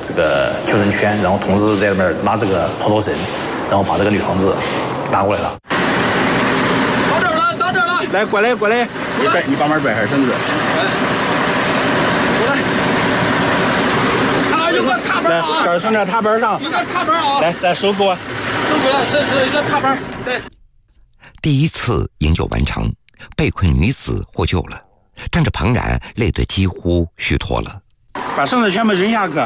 这个救生圈，然后同志在那边拉这个抛脱绳，然后把这个女同志拉过来了。 到这儿了，到这儿了， 来，过来，你帮忙拽下绳子。 过来，看有个踏板啊， 这儿从这踏板上， 有个踏板啊， 来收过， 这是一个踏板，对。 第一次营救完成，被困女子获救了，但这庞然累得几乎虚脱了。 把绳子全部扔下去。